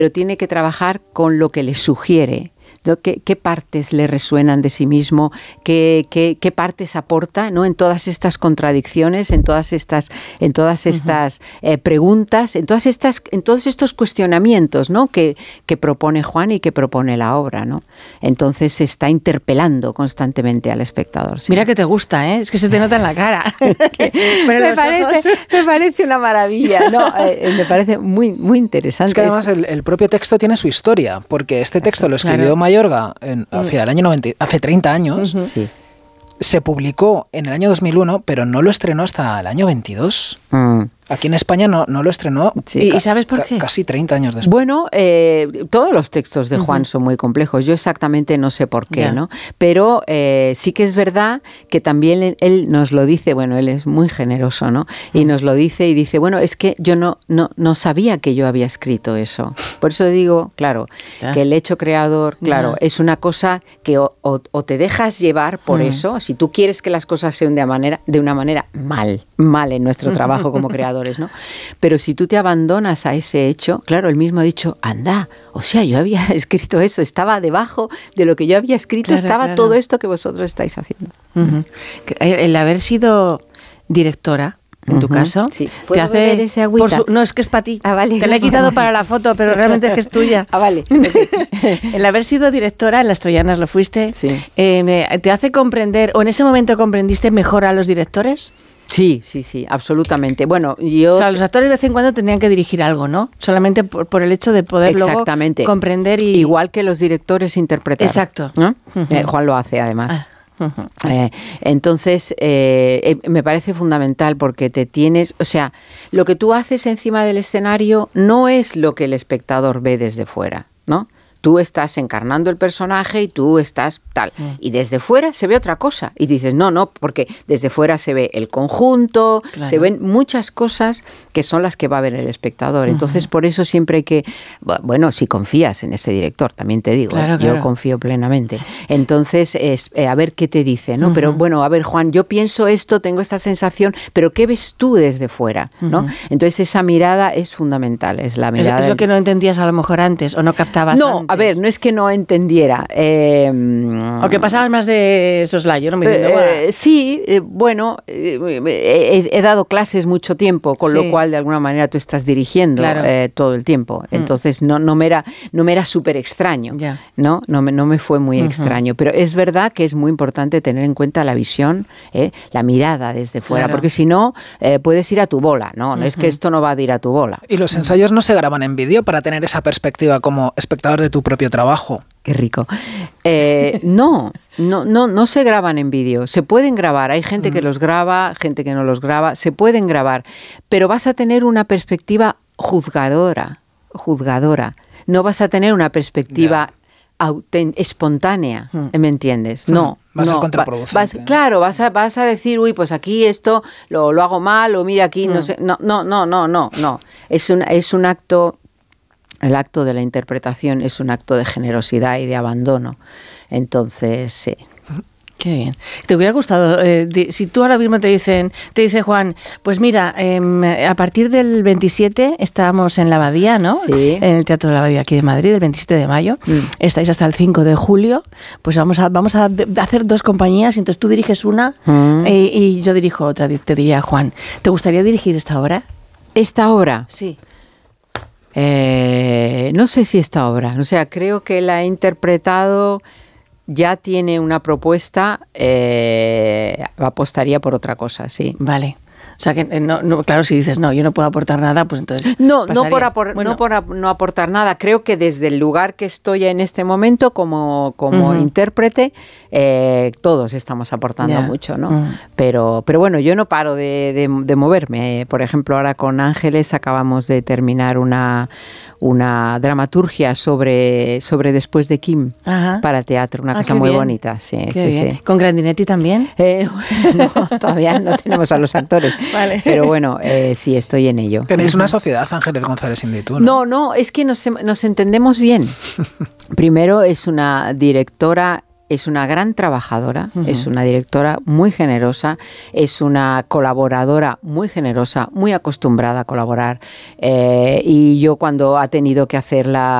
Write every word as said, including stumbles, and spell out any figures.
pero tiene que trabajar con lo que le sugiere. ¿Qué, qué partes le resuenan de sí mismo? ¿Qué, qué, qué partes aporta, ¿no? En todas estas contradicciones, en todas estas, en todas estas uh-huh. eh, preguntas, en todas estas, en todos estos cuestionamientos, ¿no? que, que propone Juan y que propone la obra, ¿no? Entonces se está interpelando constantemente al espectador. ¿Sí? Mira que te gusta, ¿eh? Es que se te nota en la cara. me, parece, me parece una maravilla, ¿no? Eh, me parece muy, muy interesante. Es que además el, el propio texto tiene su historia, porque este texto lo escribió claro. Mayorga en, hacia el año noventa, hace treinta años, uh-huh. sí. se publicó en el año dos mil uno, pero no lo estrenó hasta el año veintidós. Mm. Aquí en España no, no lo estrenó. Sí. ¿Y sabes por qué? Ca- casi treinta años después. Bueno, eh, todos los textos de Juan uh-huh. son muy complejos. Yo exactamente no sé por qué, yeah. ¿no? Pero eh, sí que es verdad que también él, él nos lo dice, bueno, él es muy generoso, ¿no? Y nos lo dice y dice, bueno, es que yo no, no, no sabía que yo había escrito eso. Por eso digo, claro, ¿Estás? que el hecho creador, claro, yeah. es una cosa que o, o, o te dejas llevar por uh-huh. eso, si tú quieres que las cosas sean de, manera, de una manera mal, mal en nuestro trabajo como creador. ¿no? Pero si tú te abandonas a ese hecho, claro, él mismo ha dicho, anda, o sea, yo había escrito eso, estaba debajo de lo que yo había escrito, claro, estaba claro. todo esto que vosotros estáis haciendo. Uh-huh. El haber sido directora, en tu uh-huh. caso, sí. te hace beber ese agüita? Por su, no, es que es para ti. Ah, vale. Te la he quitado para la foto, pero realmente es que es tuya. Ah, vale. El haber sido directora en Las Troyanas lo fuiste, sí. eh, ¿te hace comprender, o en ese momento comprendiste mejor a los directores? Sí, sí, sí, absolutamente. Bueno, yo... O sea, los actores de vez en cuando tenían que dirigir algo, ¿no? Solamente por, por el hecho de poder luego comprender y... Igual que los directores interpretar. Exacto. ¿No? Uh-huh. Eh, Juan lo hace, además. Ah. Uh-huh. Eh, entonces, eh, eh, me parece fundamental porque te tienes... O sea, lo que tú haces encima del escenario no es lo que el espectador ve desde fuera, ¿no? Tú estás encarnando el personaje y tú estás tal. Mm. Y desde fuera se ve otra cosa. Y dices, no, no, porque desde fuera se ve el conjunto, claro. se ven muchas cosas que son las que va a ver el espectador. Uh-huh. Entonces, por eso siempre hay que... Bueno, si confías en ese director, también te digo, claro, ¿eh? Claro. Yo confío plenamente. Entonces, es, eh, a ver qué te dice, ¿no? Uh-huh. Pero bueno, a ver, Juan, yo pienso esto, tengo esta sensación, pero ¿qué ves tú desde fuera? ¿No? Uh-huh. Entonces, esa mirada es fundamental. Es la mirada... Es, es lo que no entendías a lo mejor antes, o no captabas no, antes. A ver, no es que no entendiera. Eh, o que pasabas más de soslayo, ¿no? Me eh, eh, sí, eh, bueno, eh, he, he dado clases mucho tiempo, con sí. lo cual de alguna manera tú estás dirigiendo claro. eh, todo el tiempo. Entonces mm. no, no me era, no me era súper extraño, yeah. ¿no? No me, no me fue muy uh-huh. extraño. Pero es verdad que es muy importante tener en cuenta la visión, eh, la mirada desde fuera, claro. porque si no, eh, puedes ir a tu bola, ¿no? No uh-huh. es que esto no va a ir a tu bola. Y los ensayos no se graban en vídeo para tener esa perspectiva como espectador de tu propio trabajo. Qué rico. Eh, no, no, no, no se graban en vídeo. Se pueden grabar. Hay gente mm. que los graba, gente que no los graba. Se pueden grabar, pero vas a tener una perspectiva juzgadora, juzgadora. No vas a tener una perspectiva yeah. autent- espontánea, mm. ¿me entiendes? No. Va a ser no, contraproducente. Vas, claro, vas a, vas a decir, uy, pues aquí esto lo, lo hago mal, o mira aquí, mm. no sé. No, no, no, no, no, no. Es un, es un acto... El acto de la interpretación es un acto de generosidad y de abandono. Entonces, sí. Qué bien. ¿Te hubiera gustado, eh, de, si tú ahora mismo te dicen, te dice Juan, pues mira, eh, a partir del veintisiete estábamos en la Abadía, ¿no? Sí. En el Teatro de la Abadía aquí de Madrid, el veintisiete de mayo. Mm. Estáis hasta el cinco de julio. Pues vamos a vamos a hacer dos compañías, entonces tú diriges una mm. eh, y yo dirijo otra, te diría Juan. ¿Te gustaría dirigir esta obra? ¿Esta obra? Sí. Eh, no sé si esta obra, o sea, creo que la he interpretado, ya tiene una propuesta, eh, apostaría por otra cosa, sí. Vale. O sea, que no, no, claro, si dices, no, yo no puedo aportar nada, pues entonces No, no por, apor- bueno. no por ap- no aportar nada. Creo que desde el lugar que estoy en este momento como, como uh-huh. intérprete, eh, todos estamos aportando yeah. mucho, ¿no? Uh-huh. Pero, pero bueno, yo no paro de, de, de moverme. Por ejemplo, ahora con Ángeles acabamos de terminar una... una dramaturgia sobre, sobre Después de Kim Ajá. para teatro, una ah, cosa muy bien. bonita. Sí, sí, sí. ¿Con Grandinetti también? Eh, no, todavía no tenemos a los actores, vale. pero bueno, eh, sí, estoy en ello. Tenéis una sociedad, Ángeles González Indytu, ¿no? No, no, es que nos, nos entendemos bien. Primero, es una directora es una gran trabajadora, uh-huh. es una directora muy generosa, es una colaboradora muy generosa, muy acostumbrada a colaborar. Eh, y yo cuando ha tenido que hacer la